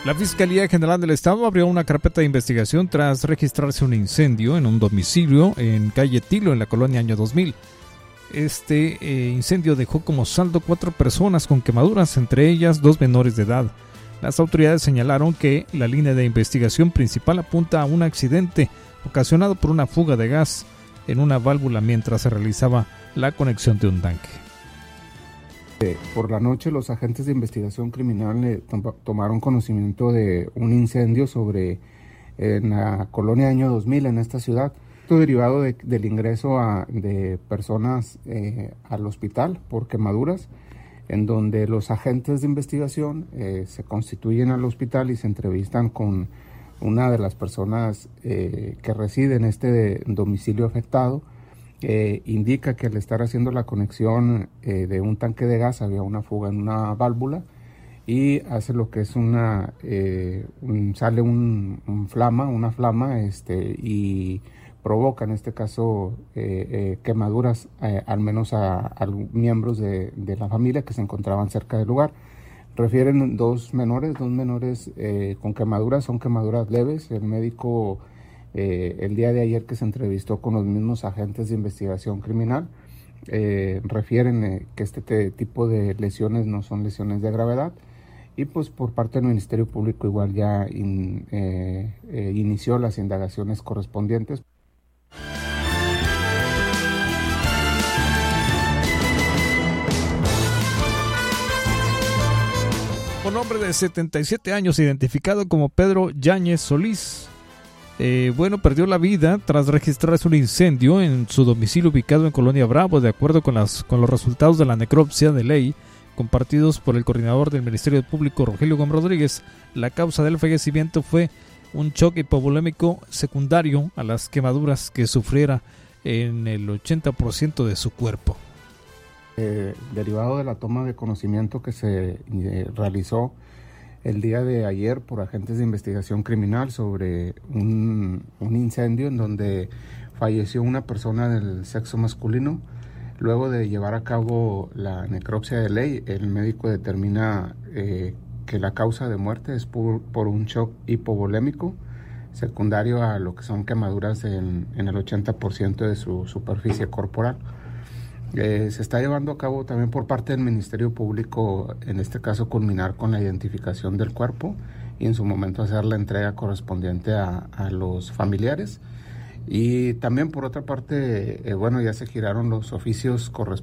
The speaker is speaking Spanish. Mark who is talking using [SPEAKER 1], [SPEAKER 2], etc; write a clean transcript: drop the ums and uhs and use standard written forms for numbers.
[SPEAKER 1] La Fiscalía General del Estado abrió una carpeta de investigación tras registrarse un incendio en un domicilio en calle Tilo, en la colonia Año 2000. Este incendio dejó como saldo 4 personas con quemaduras, entre ellas 2 menores de edad. Las autoridades señalaron que la línea de investigación principal apunta a un accidente ocasionado por una fuga de gas en una válvula mientras se realizaba la conexión de un tanque.
[SPEAKER 2] Por la noche, los agentes de investigación criminal tomaron conocimiento de un incendio en la colonia Año 2000 en esta ciudad. Esto derivado del ingreso de personas al hospital por quemaduras, en donde los agentes de investigación se constituyen al hospital y se entrevistan con una de las personas que reside en este domicilio afectado. Indica que al estar haciendo la conexión de un tanque de gas había una fuga en una válvula y hace lo que es sale una flama y provoca en este caso quemaduras al menos a miembros de la familia que se encontraban cerca del lugar. Refieren dos menores con quemaduras, son quemaduras leves. El médico el día de ayer que se entrevistó con los mismos agentes de investigación criminal, refieren que este tipo de lesiones no son lesiones de gravedad y pues por parte del Ministerio Público igual ya inició las indagaciones correspondientes.
[SPEAKER 1] Un hombre de 77 años identificado como Pedro Yáñez Solís perdió la vida tras registrarse un incendio en su domicilio ubicado en Colonia Bravo, de acuerdo con los resultados de la necropsia de ley compartidos por el coordinador del Ministerio Público, Rogelio Gómez Rodríguez. La causa del fallecimiento fue un choque hipovolémico secundario a las quemaduras que sufriera en el 80% de su cuerpo.
[SPEAKER 2] Derivado de la toma de conocimiento que se realizó el día de ayer por agentes de investigación criminal sobre un incendio en donde falleció una persona del sexo masculino. Luego de llevar a cabo la necropsia de ley, el médico determina que la causa de muerte es por un shock hipovolémico secundario a lo que son quemaduras en el 80% de su superficie corporal. Se está llevando a cabo también por parte del Ministerio Público, en este caso culminar con la identificación del cuerpo y en su momento hacer la entrega correspondiente a los familiares. Y también por otra parte, ya se giraron los oficios correspondientes